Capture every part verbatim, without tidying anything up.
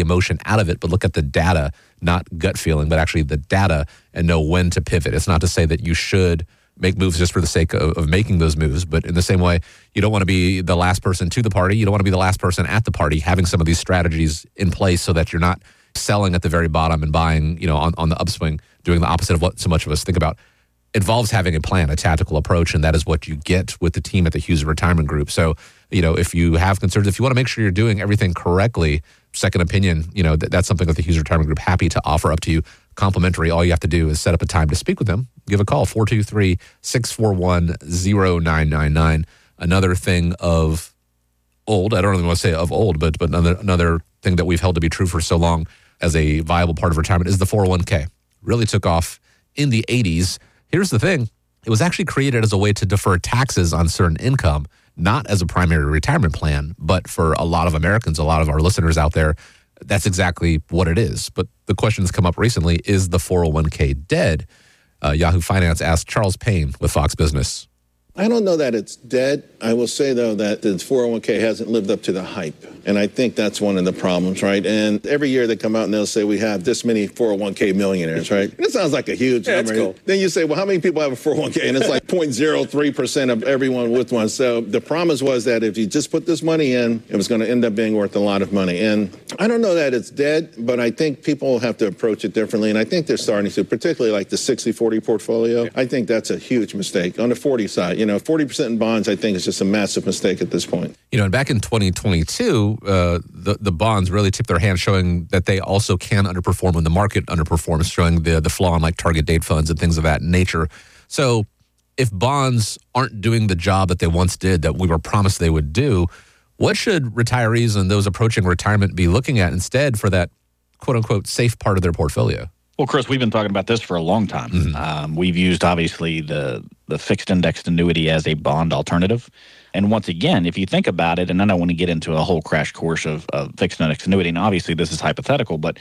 emotion out of it, but look at the data, not gut feeling, but actually the data, and know when to pivot. It's not to say that you should make moves just for the sake of, of making those moves, but in the same way, you don't want to be the last person to the party. You don't want to be the last person at the party, having some of these strategies in place so that you're not selling at the very bottom and buying, you know, on, on the upswing, doing the opposite of what so much of us think about. Involves having a plan, a tactical approach, and that is what you get with the team at the Hughes Retirement Group. So, you know, if you have concerns, if you want to make sure you're doing everything correctly, second opinion, you know, th- that's something that the Hughes Retirement Group happy to offer up to you. Complimentary. All you have to do is set up a time to speak with them. Give a call, four two three, six four one, zero nine nine nine. Another thing of old, I don't really want to say of old, but but another, another thing that we've held to be true for so long as a viable part of retirement is the four oh one k. Really took off in the eighties. Here's the thing. It was actually created as a way to defer taxes on certain income, not as a primary retirement plan, but for a lot of Americans, a lot of our listeners out there, that's exactly what it is. But the question that's come up recently, is the four oh one k dead? Uh, Yahoo Finance asked Charles Payne with Fox Business. I don't know that it's dead. I will say, though, that the four oh one k hasn't lived up to the hype. And I think that's one of the problems, right? And every year they come out and they'll say we have this many four oh one k millionaires, right? And it sounds like a huge yeah, number. Cool. Then you say, well, how many people have a four oh one k? And it's like zero point zero three percent of everyone with one. So the promise was that if you just put this money in, it was going to end up being worth a lot of money. And I don't know that it's dead, but I think people have to approach it differently. And I think they're starting to, particularly like the sixty forty portfolio. Yeah. I think that's a huge mistake. On the forty side, you know, forty percent in bonds, I think, is just a massive mistake at this point. You know, and back in twenty twenty-two, uh, the, the bonds really tipped their hand, showing that they also can underperform when the market underperforms, showing the, the flaw in like target date funds and things of that nature. So if bonds aren't doing the job that they once did, that we were promised they would do, what should retirees and those approaching retirement be looking at instead for that quote-unquote safe part of their portfolio? Well, Chris, we've been talking about this for a long time. Mm-hmm. Um, we've used, obviously, the, the fixed indexed annuity as a bond alternative. And once again, if you think about it, and I don't want to get into a whole crash course of, of fixed indexed annuity, and obviously this is hypothetical, but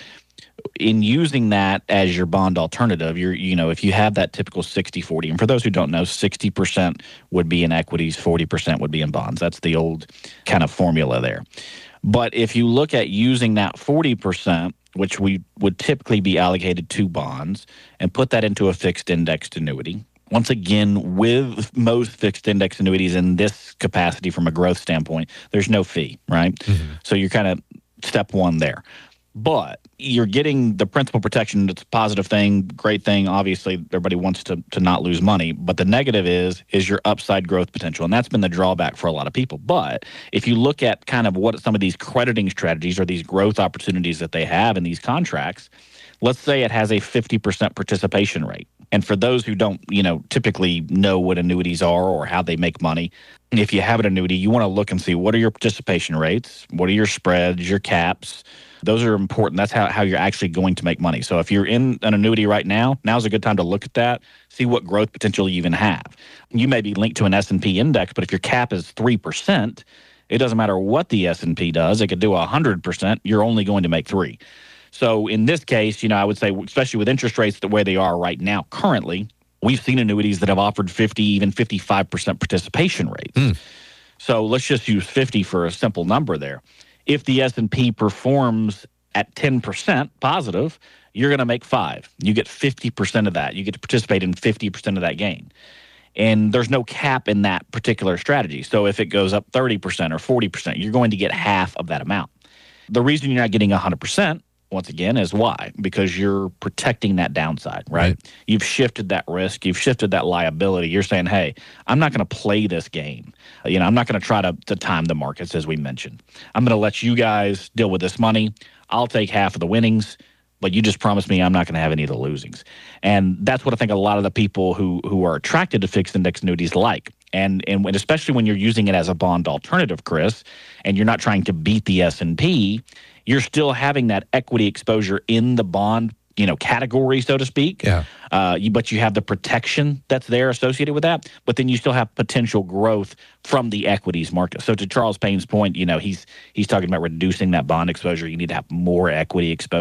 in using that as your bond alternative, you're, you know, if you have that typical sixty forty, and for those who don't know, sixty percent would be in equities, forty percent would be in bonds. That's the old kind of formula there. But if you look at using that forty percent, which we would typically be allocated to bonds, and put that into a fixed indexed annuity. Once again, with most fixed index annuities in this capacity from a growth standpoint, there's no fee, right? Mm-hmm. So you're kind of step one there. But you're getting the principal protection. It's a positive thing, great thing. Obviously, everybody wants to to not lose money. But the negative is is your upside growth potential. And that's been the drawback for a lot of people. But if you look at kind of what some of these crediting strategies or these growth opportunities that they have in these contracts, let's say it has a fifty percent participation rate. And for those who don't, you know, typically know what annuities are or how they make money, if you have an annuity, you want to look and see what are your participation rates, what are your spreads, your caps. Those are important. That's how, how you're actually going to make money. So if you're in an annuity right now, now's a good time to look at that, see what growth potential you even have. You may be linked to an S and P index, but if your cap is three percent, it doesn't matter what the S and P does. It could do one hundred percent. You're only going to make three. So in this case, you know, I would say, especially with interest rates the way they are right now currently, we've seen annuities that have offered fifty, even fifty-five percent participation rates. Mm. So let's just use fifty for a simple number there. If the S and P performs at ten percent positive, you're going to make five. You get fifty percent of that. You get to participate in fifty percent of that gain. And there's no cap in that particular strategy. So if it goes up thirty percent or forty percent, you're going to get half of that amount. The reason you're not getting one hundred percent, once again, is why? Because you're protecting that downside, right? right? You've shifted that risk. You've shifted that liability. You're saying, hey, I'm not going to play this game. You know, I'm not going to try to, to time the markets, as we mentioned. I'm going to let you guys deal with this money. I'll take half of the winnings, but you just promise me I'm not going to have any of the losings. And that's what I think a lot of the people who who are attracted to fixed index annuities like. And, and when, especially when you're using it as a bond alternative, Chris, and you're not trying to beat the S and P, you're still having that equity exposure in the bond, you know, category, so to speak. Yeah. Uh, you, but you have the protection that's there associated with that. But then you still have potential growth from the equities market. So to Charles Payne's point, you know, he's he's talking about reducing that bond exposure. You need to have more equity exposure.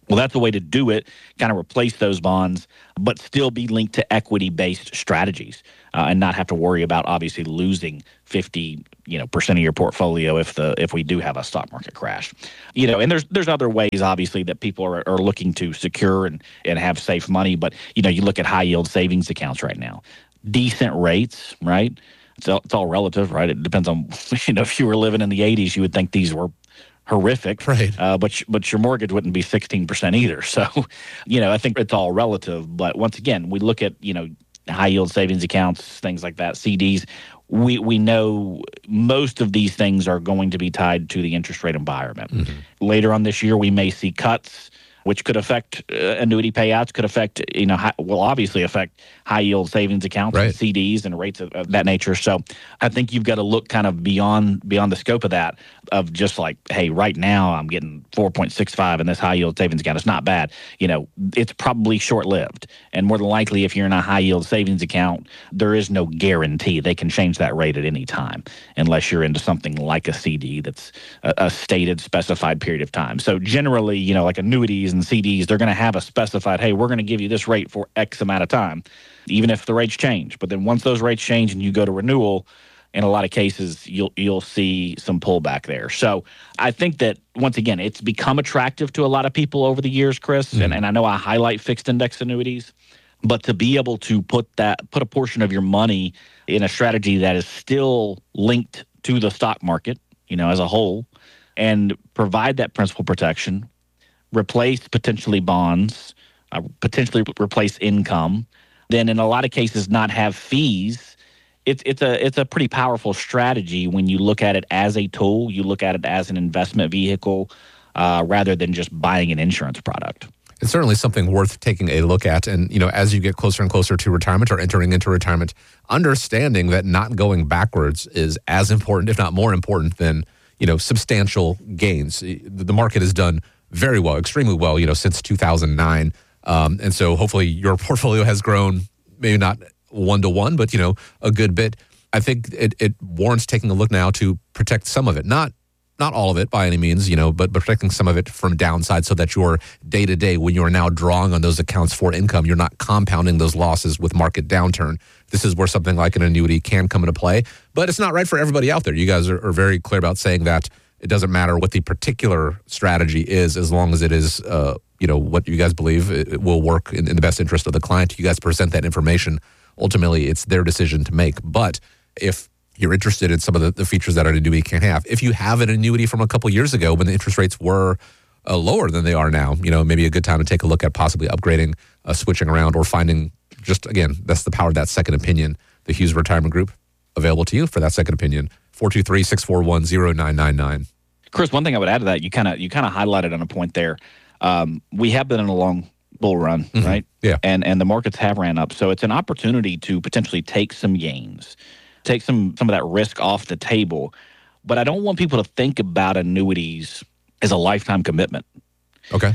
Well, that's a way to do it, kind of replace those bonds, but still be linked to equity-based strategies uh, and not have to worry about obviously losing fifty, you know, percent of your portfolio if the if we do have a stock market crash. You know, and there's there's other ways obviously that people are, are looking to secure and, and have safe money, but you know, you look at high-yield savings accounts right now. Decent rates, right? It's all, it's all relative, right? It depends on, you know, if you were living in the eighties, you would think these were horrific, right? Uh, but but your mortgage wouldn't be sixteen percent either. So, you know, I think it's all relative. But once again, we look at, you know, high yield savings accounts, things like that, C Ds. We we know most of these things are going to be tied to the interest rate environment. Mm-hmm. Later on this year, we may see cuts, which could affect uh, annuity payouts, could affect, you know, high, will obviously affect high yield savings accounts, right, and C Ds and rates of, of that nature. So I think you've got to look kind of beyond beyond the scope of that, of just like, hey, right now I'm getting four point six five in this high yield savings account. It's not bad. You know, it's probably short lived. And more than likely, if you're in a high yield savings account, there is no guarantee. They can change that rate at any time unless you're into something like a C D that's a, a stated specified period of time. So generally, you know, like annuities and C Ds, they're going to have a specified, hey, we're going to give you this rate for X amount of time, even if the rates change. But then once those rates change and you go to renewal, in a lot of cases, you'll you'll see some pullback there. So I think that, once again, it's become attractive to a lot of people over the years, Chris, mm-hmm. and, and I know I highlight fixed index annuities, but to be able to put that put a portion of your money in a strategy that is still linked to the stock market, you know, as a whole, and provide that principal protection, replace potentially bonds, uh, potentially replace income, then in a lot of cases not have fees. It's it's a it's a pretty powerful strategy when you look at it as a tool. You look at it as an investment vehicle uh, rather than just buying an insurance product. It's certainly something worth taking a look at. And, you know, as you get closer and closer to retirement or entering into retirement, understanding that not going backwards is as important, if not more important, than, you know, substantial gains. The market has done very well, extremely well, you know, since two thousand nine. Um, and so hopefully your portfolio has grown, maybe not one to one, but, you know, a good bit. I think it, it warrants taking a look now to protect some of it, not not all of it by any means, you know, but, but protecting some of it from downside so that your day to day, when you are now drawing on those accounts for income, you're not compounding those losses with market downturn. This is where something like an annuity can come into play, but it's not right for everybody out there. You guys are, are very clear about saying that it doesn't matter what the particular strategy is, as long as it is, uh, you know, what you guys believe it, it will work in, in the best interest of the client. You guys present that information. Ultimately, it's their decision to make. But if you're interested in some of the, the features that an annuity can have, if you have an annuity from a couple years ago when the interest rates were uh, lower than they are now, you know, maybe a good time to take a look at possibly upgrading, uh, switching around, or finding, just, again, that's the power of that second opinion. The Hughes Retirement Group, available to you for that second opinion. four two three, six four one, zero nine nine nine. Chris, one thing I would add to that, you kind of you kind of highlighted on a point there. Um, we have been in a long bull run, mm-hmm. right? Yeah. And and the markets have ran up. So it's an opportunity to potentially take some gains, take some some of that risk off the table. But I don't want people to think about annuities as a lifetime commitment. Okay.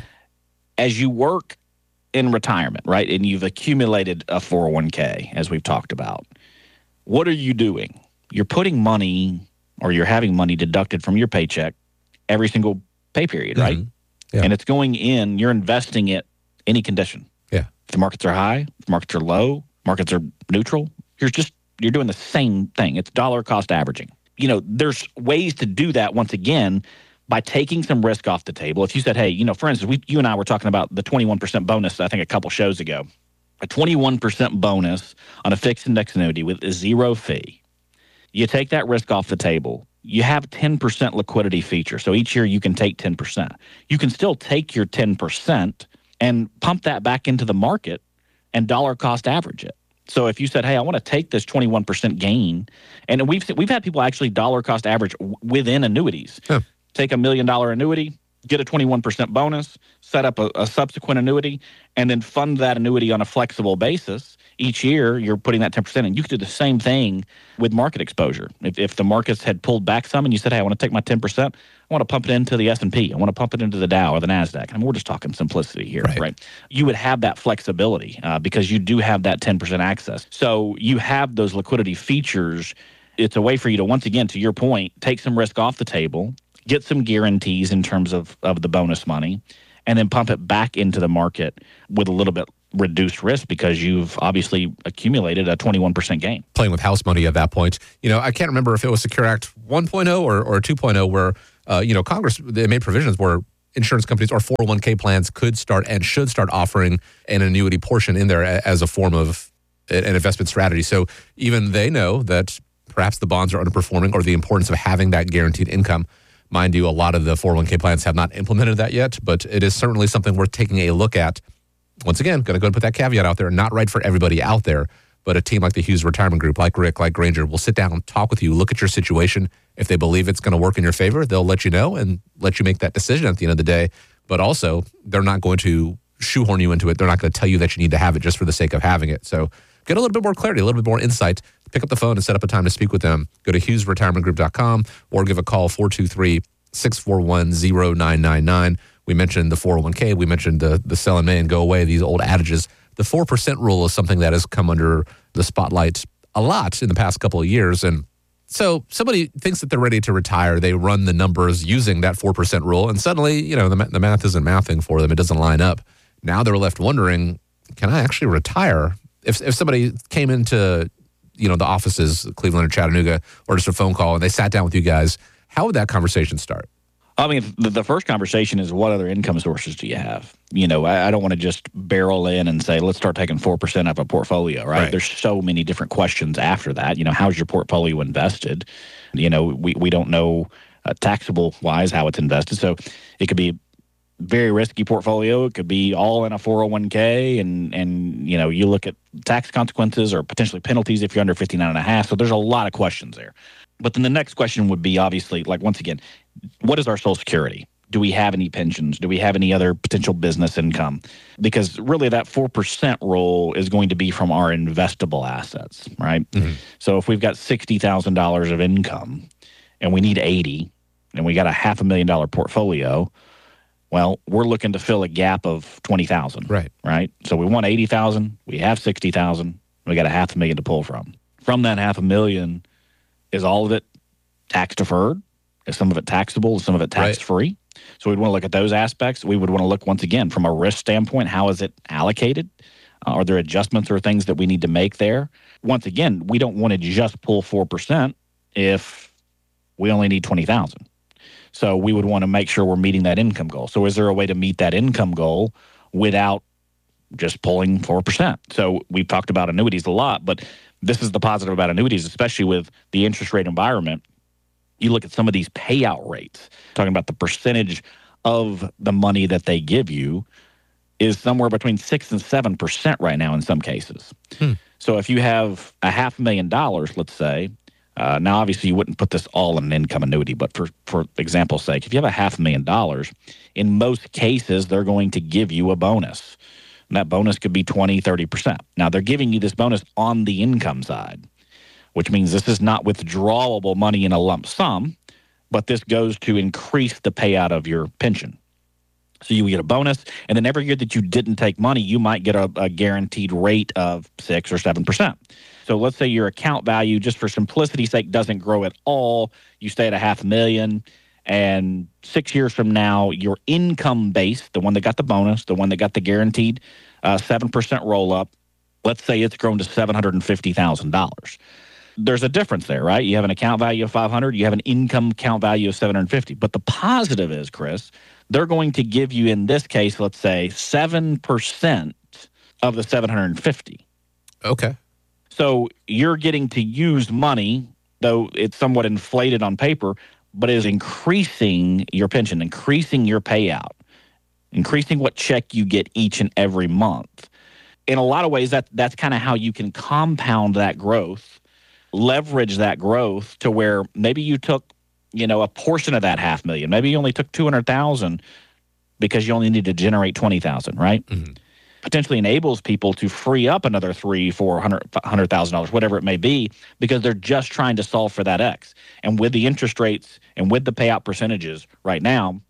As you work in retirement, right, and you've accumulated a four oh one k, as we've talked about, what are you doing? You're putting money, or you're having money deducted from your paycheck every single pay period, right? Mm-hmm. Yeah. And it's going in, you're investing it any condition. Yeah. If the markets are high, if the markets are low, markets are neutral, you're just, you're doing the same thing. It's dollar cost averaging. You know, there's ways to do that, once again, by taking some risk off the table. If you said, hey, you know, for instance, we, you and I were talking about the twenty-one percent bonus, I think a couple shows ago. A twenty-one percent bonus on a fixed index annuity with a zero fee. You take that risk off the table. You have ten percent liquidity feature. So each year you can take ten percent. You can still take your ten percent and pump that back into the market and dollar cost average it. So if you said, hey, I want to take this twenty-one percent gain, and we've we've had people actually dollar cost average w- within annuities. Huh. Take a million dollar annuity, get a twenty-one percent bonus, set up a, a subsequent annuity, and then fund that annuity on a flexible basis. Each year, you're putting that ten percent in. You could do the same thing with market exposure. If, if the markets had pulled back some and you said, hey, I want to take my ten percent, I want to pump it into the S and P. I want to pump it into the Dow or the NASDAQ. I mean, we're just talking simplicity here, right? right? You would have that flexibility uh, because you do have that ten percent access. So you have those liquidity features. It's a way for you to, once again, to your point, take some risk off the table, get some guarantees in terms of, of the bonus money, and then pump it back into the market with a little bit reduced risk because you've obviously accumulated a twenty-one percent gain. Playing with house money at that point. You know, I can't remember if it was Secure Act one point oh or, or two point oh where, uh, you know, Congress, they made provisions where insurance companies or four oh one k plans could start and should start offering an annuity portion in there as a form of an investment strategy. So even they know that perhaps the bonds are underperforming or the importance of having that guaranteed income. Mind you, a lot of the four oh one k plans have not implemented that yet, but it is certainly something worth taking a look at. Once again, going to go and put that caveat out there, not right for everybody out there, but a team like the Hughes Retirement Group, like Rick, like Granger, will sit down and talk with you, look at your situation. If they believe it's going to work in your favor, they'll let you know and let you make that decision at the end of the day. But also, they're not going to shoehorn you into it. They're not going to tell you that you need to have it just for the sake of having it. So get a little bit more clarity, a little bit more insight. Pick up the phone and set up a time to speak with them. Go to hughes retirement group dot com or give a call four two three, six four one, zero nine nine nine. We mentioned the four oh one k. We mentioned the, the sell in May and go away, these old adages. The four percent rule is something that has come under the spotlight a lot in the past couple of years. And so somebody thinks that they're ready to retire. They run the numbers using that four percent rule. And suddenly, you know, the, the math isn't mathing for them. It doesn't line up. Now they're left wondering, can I actually retire? If if somebody came into, you know, the offices, Cleveland or Chattanooga, or just a phone call and they sat down with you guys, how would that conversation start? I mean, the, the first conversation is what other income sources do you have? You know, I, I don't want to just barrel in and say, let's start taking four percent of a portfolio, right? right? There's so many different questions after that. You know, how's your portfolio invested? You know, we, we don't know uh, taxable-wise how it's invested. So it could be very risky portfolio. It could be all in a four oh one k, and, and you know, you look at tax consequences or potentially penalties if you're under fifty-nine and a half. So there's a lot of questions there. But then the next question would be, obviously, like, once again, what is our Social Security? Do we have any pensions? Do we have any other potential business income? Because really that four percent rule is going to be from our investable assets, right? Mm-hmm. So if we've got sixty thousand dollars of income and we need eighty, and we got a half a million dollar portfolio, well, we're looking to fill a gap of twenty thousand, right? Right. So we want eighty thousand, we have sixty thousand, we got a half a million to pull from. From that half a million, is all of it tax deferred? Is some of it taxable? Is some of it tax free? Right. So we'd want to look at those aspects. We would want to look, once again, from a risk standpoint, how is it allocated? Uh, are there adjustments or things that we need to make there? Once again, we don't want to just pull four percent if we only need twenty thousand. So we would want to make sure we're meeting that income goal. So is there a way to meet that income goal without just pulling four percent? So we've talked about annuities a lot, but this is the positive about annuities, especially with the interest rate environment. You look at some of these payout rates, talking about the percentage of the money that they give you is somewhere between six and seven percent right now in some cases. Hmm. So if you have a half a million dollars, let's say, uh, now obviously you wouldn't put this all in an income annuity, but for, for example's sake, if you have a half a million dollars, in most cases, they're going to give you a bonus. And that bonus could be twenty, thirty percent. Now, they're giving you this bonus on the income side, which means this is not withdrawable money in a lump sum, but this goes to increase the payout of your pension. So you get a bonus, and then every year that you didn't take money, you might get a, a guaranteed rate of six or seven percent. So let's say your account value, just for simplicity's sake, doesn't grow at all. You stay at a half a million, and six years from now, your income base, the one that got the bonus, the one that got the guaranteed uh, seven percent roll-up, let's say it's grown to seven hundred fifty thousand dollars. There's a difference there, right? You have an account value of five hundred, you have an income account value of seven hundred fifty. But the positive is, Chris, they're going to give you, in this case, let's say seven percent of the seven hundred fifty. Okay. So you're getting to use money, though it's somewhat inflated on paper, but it is increasing your pension, increasing your payout, increasing what check you get each and every month. In a lot of ways, that that's kind of how you can compound that growth, leverage that growth to where maybe you took, you know, a portion of that half million. Maybe you only took two hundred thousand because you only need to generate twenty thousand, right? Mm-hmm. Potentially enables people to free up another three, four hundred thousand dollars, whatever it may be, because they're just trying to solve for that X. And with the interest rates and with the payout percentages right now,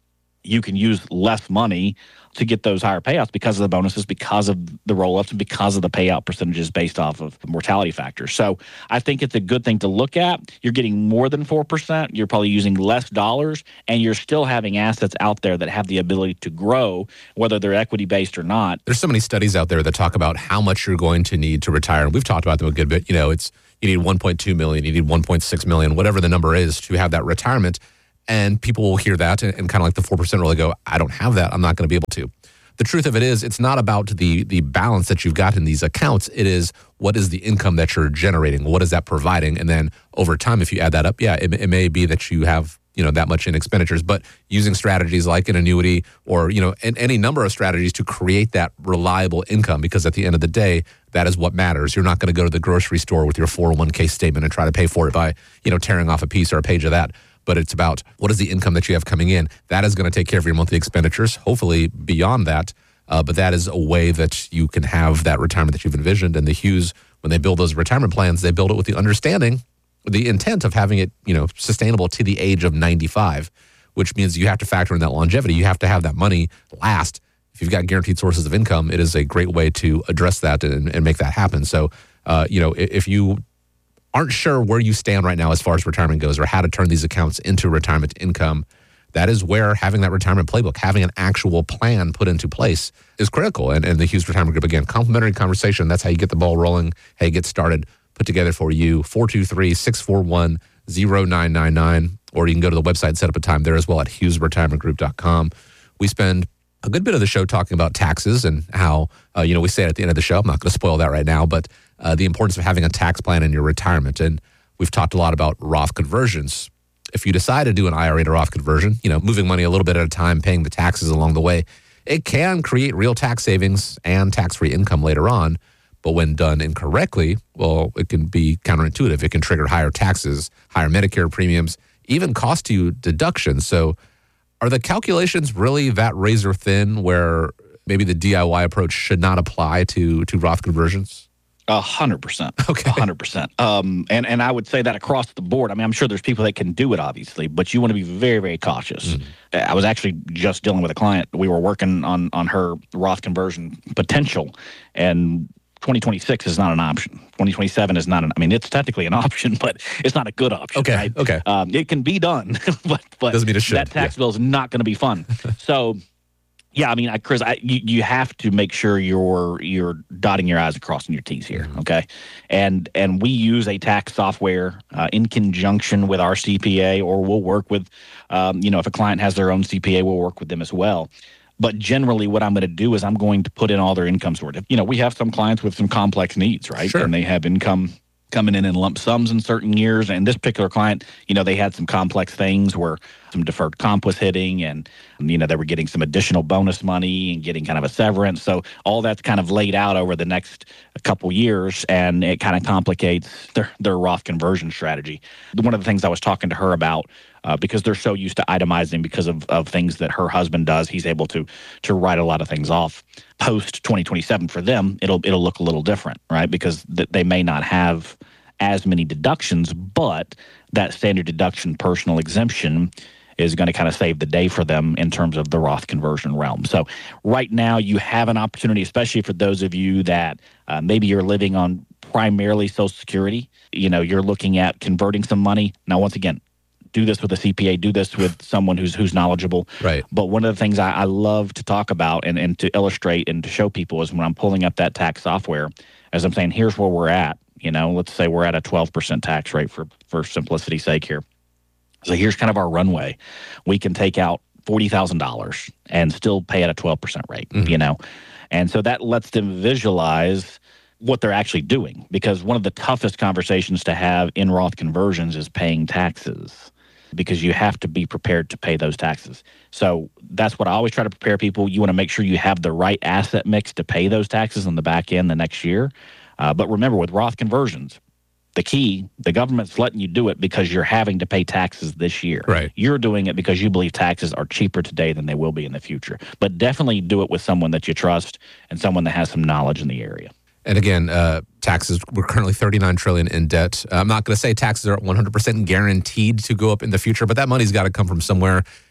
you can use less money to get those higher payouts because of the bonuses, because of the roll-ups, and because of the payout percentages based off of mortality factors. So I think it's a good thing to look at. You're getting more than four percent. You're probably using less dollars, and you're still having assets out there that have the ability to grow, whether they're equity-based or not. There's so many studies out there that talk about how much you're going to need to retire. And we've talked about them a good bit. You know, it's you need one point two million, you need one point six million, whatever the number is to have that retirement. And people will hear that and, and kind of like the four percent rule, they go, I don't have that. I'm not going to be able to. The truth of it is, it's not about the the balance that you've got in these accounts. It is, what is the income that you're generating? What is that providing? And then over time, if you add that up, yeah, it, it may be that you have, you know, that much in expenditures, but using strategies like an annuity or, you know, and any number of strategies to create that reliable income, because at the end of the day, that is what matters. You're not going to go to the grocery store with your four oh one k statement and try to pay for it by, you know, tearing off a piece or a page of that. But it's about, what is the income that you have coming in? That is going to take care of your monthly expenditures, hopefully beyond that. Uh, but that is a way that you can have that retirement that you've envisioned. And the Hughes, when they build those retirement plans, they build it with the understanding, the intent of having it, you know, sustainable to the age of ninety-five, which means you have to factor in that longevity. You have to have that money last. If you've got guaranteed sources of income, it is a great way to address that and, and make that happen. So, uh, you know, if you aren't sure where you stand right now as far as retirement goes or how to turn these accounts into retirement income, that is where having that retirement playbook, having an actual plan put into place is critical. And, and the Hughes Retirement Group, again, complimentary conversation. That's how you get the ball rolling, how you get started, put together for you. four two three, six four one, zero nine nine nine. Or you can go to the website, set up a time there as well at hughes retirement group dot com. We spend a good bit of the show talking about taxes and how, uh, you know, we say it at the end of the show. I'm not going to spoil that right now, but uh, the importance of having a tax plan in your retirement. And we've talked a lot about Roth conversions. If you decide to do an I R A to Roth conversion, you know, moving money a little bit at a time, paying the taxes along the way, it can create real tax savings and tax-free income later on. But when done incorrectly, well, it can be counterintuitive. It can trigger higher taxes, higher Medicare premiums, even cost you deductions. So are the calculations really that razor thin where maybe the D I Y approach should not apply to, to Roth conversions? A hundred percent. Okay. A hundred percent. Um, and, and I would say that across the board. I mean, I'm sure there's people that can do it, obviously, but you want to be very, very cautious. Mm-hmm. I was actually just dealing with a client. We were working on, on her Roth conversion potential, and twenty twenty-six is not an option. twenty twenty-seven is not an, I mean, it's technically an option, but it's not a good option. Okay. Right? Okay. Um, it can be done, but, but Doesn't mean it should. that tax Yeah. bill is not going to be fun. So, yeah, I mean, I, Chris, I, you, you have to make sure you're you're dotting your I's and crossing your T's here, Mm-hmm. okay? And and we use a tax software uh, in conjunction with our C P A, or we'll work with, um, you know, if a client has their own C P A, we'll work with them as well. But generally, what I'm going to do is I'm going to put in all their income source. You know, we have some clients with some complex needs, right? Sure. And they have income coming in in lump sums in certain years. And this particular client, you know, they had some complex things where some deferred comp was hitting, and, you know, they were getting some additional bonus money and getting kind of a severance. So all that's kind of laid out over the next couple years, and it kind of complicates their, their Roth conversion strategy. One of the things I was talking to her about, uh, because they're so used to itemizing because of, of things that her husband does, he's able to to write a lot of things off. Post twenty twenty-seven for them, it'll it'll look a little different, right? Because th- they may not have as many deductions, but that standard deduction personal exemption is going to kind of save the day for them in terms of the Roth conversion realm. So right now you have an opportunity, especially for those of you that uh, maybe you're living on primarily Social Security. You know, you're looking at converting some money. Now, once again, do this with a C P A, do this with someone who's who's knowledgeable. Right. But one of the things I, I love to talk about and, and to illustrate and to show people is when I'm pulling up that tax software, as I'm saying, here's where we're at. You know, let's say we're at a twelve percent tax rate for, for simplicity's sake here. So here's kind of our runway. We can take out forty thousand dollars and still pay at a twelve percent rate, mm-hmm. you know. And so that lets them visualize what they're actually doing, because one of the toughest conversations to have in Roth conversions is paying taxes, because you have to be prepared to pay those taxes. So that's what I always try to prepare people. You want to make sure you have the right asset mix to pay those taxes on the back end the next year. Uh, but remember, with Roth conversions, the key, the government's letting you do it because you're having to pay taxes this year. Right. You're doing it because you believe taxes are cheaper today than they will be in the future. But definitely do it with someone that you trust and someone that has some knowledge in the area. And again, uh, taxes, we're currently thirty-nine trillion dollars in debt. I'm not going to say taxes are one hundred percent guaranteed to go up in the future, but that money's got to come from somewhere.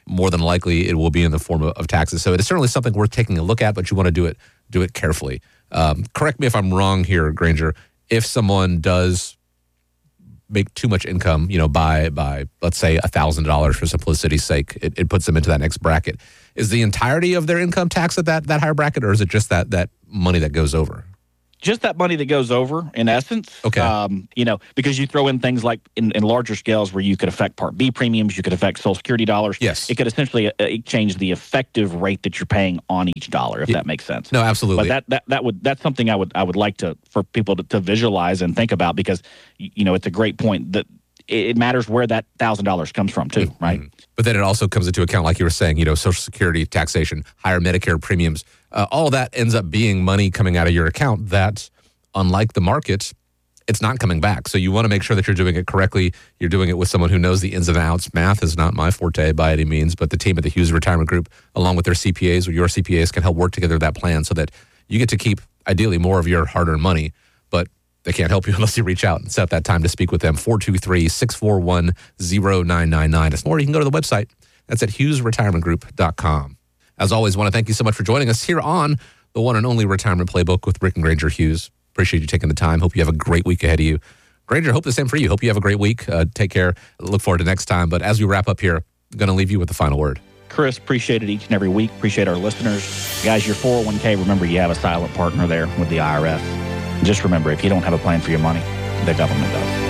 more than likely it will be in the form of, of taxes. So it is certainly something worth taking a look at, but you want to do it do it carefully. Um, correct me if I'm wrong here, Granger. If someone does make too much income, you know, by, by let's say one thousand dollars for simplicity's sake, it, it puts them into that next bracket. Is the entirety of their income taxed at that, that higher bracket, or is it just that, that money that goes over? Just that money that goes over, in essence. Okay. Um, you know, because you throw in things like in, in larger scales where you could affect Part B premiums, you could affect Social Security dollars. Yes. It could essentially uh, change the effective rate that you're paying on each dollar, if yeah. that makes sense. No, absolutely. But that, that that would that's something I would I would like to for people to, to visualize and think about, because you know it's a great point that it matters where that thousand dollars comes from too, mm-hmm. right? But then it also comes into account, like you were saying, you know, Social Security taxation, higher Medicare premiums, uh, all of that ends up being money coming out of your account that, unlike the market, it's not coming back. So you want to make sure that you're doing it correctly. You're doing it with someone who knows the ins and outs. Math is not my forte by any means, but the team at the Hughes Retirement Group, along with their C P As or your C P As, can help work together that plan so that you get to keep, ideally, more of your hard-earned money, but they can't help you unless you reach out and set up that time to speak with them. four two three, six four one, zero nine nine nine. Or you can go to the website. That's at hughes retirement group dot com. As always, I want to thank you so much for joining us here on the one and only Retirement Playbook with Rick and Granger Hughes. Appreciate you taking the time. Hope you have a great week ahead of you. Granger, hope the same for you. Hope you have a great week. Uh, take care. Look forward to next time. But as we wrap up here, I'm going to leave you with the final word. Chris, appreciate it each and every week. Appreciate our listeners. Guys, your four oh one k, remember you have a silent partner there with the I R S. And just remember, if you don't have a plan for your money, the government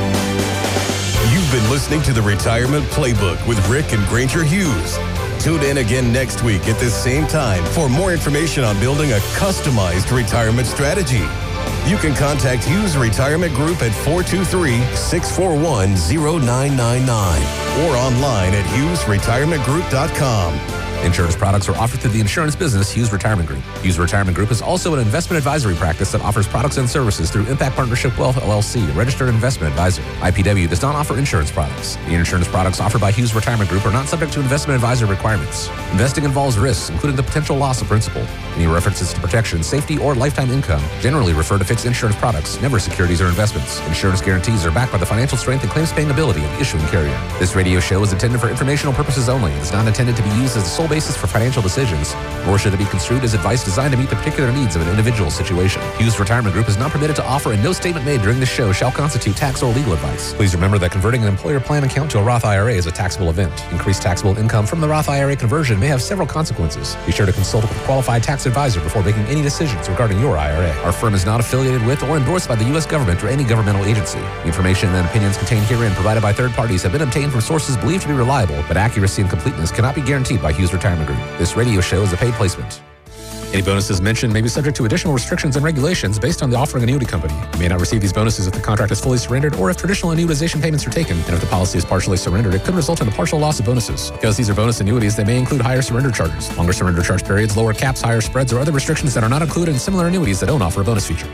does. You've been listening to the Retirement Playbook with Rick and Granger Hughes. Tune in again next week at this same time for more information on building a customized retirement strategy. You can contact Hughes Retirement Group at four two three, six four one, zero nine nine nine or online at hughes retirement group dot com. Insurance products are offered through the insurance business Hughes Retirement Group. Hughes Retirement Group is also an investment advisory practice that offers products and services through Impact Partnership Wealth, L L C, a registered investment advisor. I P W does not offer insurance products. The insurance products offered by Hughes Retirement Group are not subject to investment advisor requirements. Investing involves risks, including the potential loss of principal. Any references to protection, safety, or lifetime income generally refer to fixed insurance products, never securities or investments. Insurance guarantees are backed by the financial strength and claims-paying ability of the issuing carrier. This radio show is intended for informational purposes only. It is not intended to be used as the sole basis for financial decisions, nor should it be construed as advice designed to meet the particular needs of an individual situation. Hughes Retirement Group is not permitted to offer, and no statement made during this show shall constitute tax or legal advice. Please remember that converting an employer plan account to a Roth I R A is a taxable event. Increased taxable income from the Roth I R A conversion may have several consequences. Be sure to consult with a qualified tax advisor before making any decisions regarding your I R A. Our firm is not affiliated with or endorsed by the U S government or any governmental agency. The information and opinions contained herein provided by third parties have been obtained from sources believed to be reliable, but accuracy and completeness cannot be guaranteed by Hughes Retirement Group. This radio show is a paid placement. Any bonuses mentioned may be subject to additional restrictions and regulations based on the offering annuity company. You may not receive these bonuses if the contract is fully surrendered or if traditional annuitization payments are taken. And if the policy is partially surrendered, it could result in a partial loss of bonuses. Because these are bonus annuities, they may include higher surrender charges, longer surrender charge periods, lower caps, higher spreads, or other restrictions that are not included in similar annuities that don't offer a bonus feature.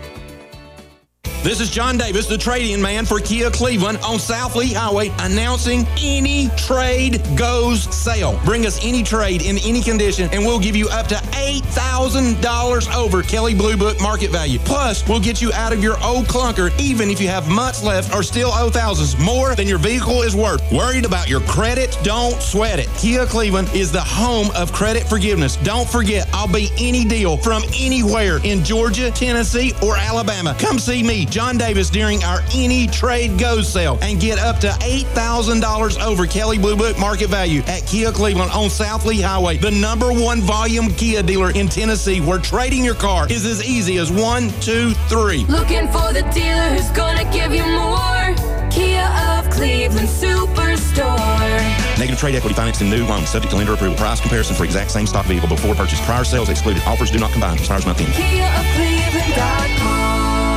This is John Davis, the trade-in man for Kia Cleveland on South Lee Highway, announcing Any Trade Goes sale. Bring us any trade in any condition, and we'll give you up to eight thousand dollars over Kelley Blue Book market value. Plus, we'll get you out of your old clunker, even if you have months left or still owe thousands, more than your vehicle is worth. Worried about your credit? Don't sweat it. Kia Cleveland is the home of credit forgiveness. Don't forget, I'll be any deal from anywhere in Georgia, Tennessee, or Alabama. Come see me, John Davis, during our Any Trade Goes sale and get up to eight thousand dollars over Kelley Blue Book market value at Kia Cleveland on South Lee Highway, the number one volume Kia dealer in Tennessee, where trading your car is as easy as one, two, three. Looking for the dealer who's gonna give you more. Kia of Cleveland Superstore. Negative trade equity financing new loans subject to lender approval. Price comparison for exact same stock vehicle before purchase. Prior sales excluded. Offers do not combine. Expires not in. Kia of Cleveland dot com.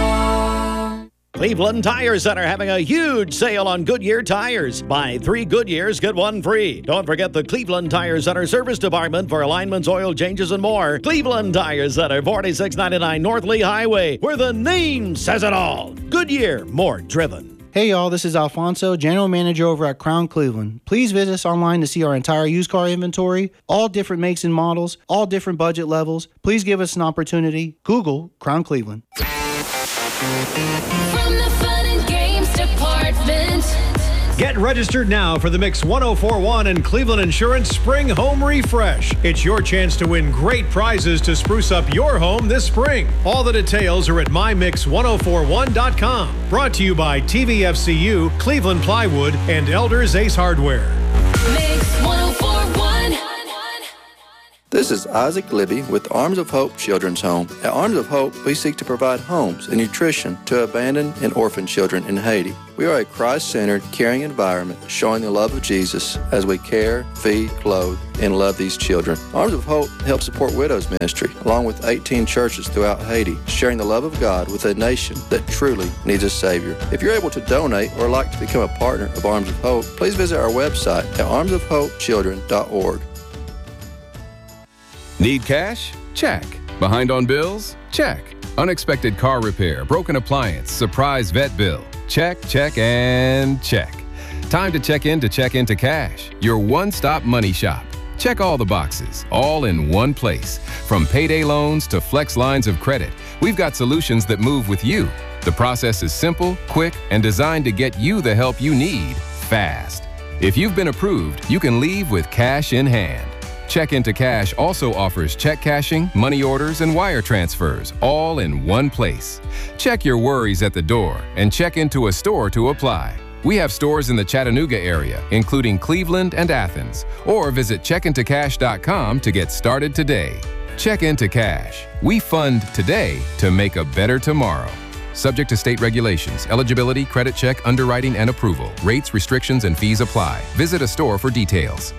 Cleveland Tire Center having a huge sale on Goodyear tires. Buy three Goodyears, get one free. Don't forget the Cleveland Tire Center service department for alignments, oil changes, and more. Cleveland Tire Center, forty-six ninety-nine North Lee Highway, where the name says it all. Goodyear, more driven. Hey y'all, this is Alfonso, General Manager over at Crown Cleveland. Please visit us online to see our entire used car inventory, all different makes and models, all different budget levels. Please give us an opportunity. Google Crown Cleveland. From the fun and games department, Get registered now for the Mix one oh four point one and Cleveland Insurance Spring Home Refresh. It's your chance to win great prizes to spruce up your home this spring. All the details are at my mix one oh four one dot com. Brought to you by T V F C U, Cleveland Plywood, and Elders Ace Hardware. Mix one oh four point one. This is Isaac Libby with Arms of Hope Children's Home. At Arms of Hope, we seek to provide homes and nutrition to abandoned and orphan children in Haiti. We are a Christ-centered, caring environment showing the love of Jesus as we care, feed, clothe, and love these children. Arms of Hope helps support Widows Ministry, along with eighteen churches throughout Haiti, sharing the love of God with a nation that truly needs a Savior. If you're able to donate or like to become a partner of Arms of Hope, please visit our website at arms of hope children dot org. Need cash? Check. Behind on bills? Check. Unexpected car repair, broken appliance, surprise vet bill. Check, check, and check. Time to check in to Check Into Cash, your one-stop money shop. Check all the boxes, all in one place. From payday loans to flex lines of credit, we've got solutions that move with you. The process is simple, quick, and designed to get you the help you need fast. If you've been approved, you can leave with cash in hand. Check Into Cash also offers check cashing, money orders, and wire transfers, all in one place. Check your worries at the door and check into a store to apply. We have stores in the Chattanooga area, including Cleveland and Athens, or visit check into cash dot com to get started today. Check Into Cash. We fund today to make a better tomorrow. Subject to state regulations, eligibility, credit check, underwriting, and approval. Rates, restrictions, and fees apply. Visit a store for details.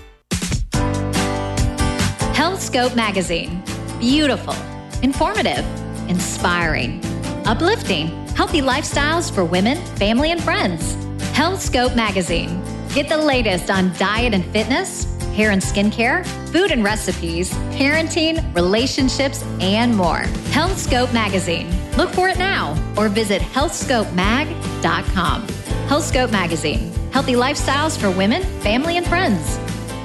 HealthScope Magazine. Beautiful, informative, inspiring, uplifting, healthy lifestyles for women, family, and friends. HealthScope Magazine. Get the latest on diet and fitness, hair and skincare, food and recipes, parenting, relationships, and more. HealthScope Magazine. Look for it now or visit health scope mag dot com. HealthScope Magazine. Healthy lifestyles for women, family, and friends.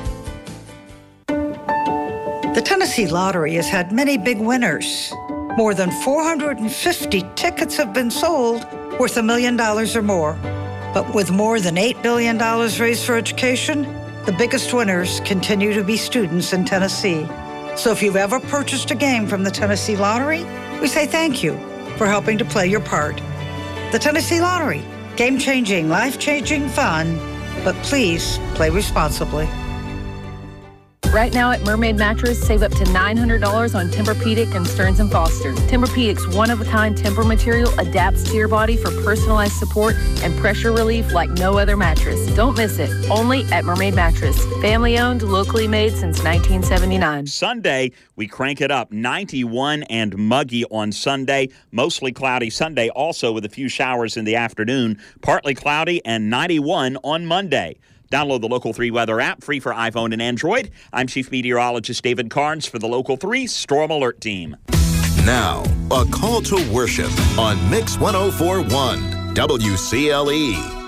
The Tennessee Lottery has had many big winners. More than four hundred fifty tickets have been sold worth a million dollars or more. But with more than eight billion dollars raised for education, the biggest winners continue to be students in Tennessee. So if you've ever purchased a game from the Tennessee Lottery, we say thank you for helping to play your part. The Tennessee Lottery, game-changing, life-changing fun, but please play responsibly. Right now at Mermaid Mattress, save up to nine hundred dollars on Tempur-Pedic and Stearns and Foster. Tempur-Pedic's one-of-a-kind Tempur material adapts to your body for personalized support and pressure relief like no other mattress. Don't miss it. Only at Mermaid Mattress. Family-owned, locally made since nineteen seventy-nine. Sunday, we crank it up. ninety-one and muggy on Sunday. Mostly cloudy Sunday, also with a few showers in the afternoon. Partly cloudy and ninety-one on Monday. Download the Local three weather app, free for iPhone and Android. I'm Chief Meteorologist David Carnes for the Local three Storm Alert Team. Now, a call to worship on Mix one oh four point one W C L E.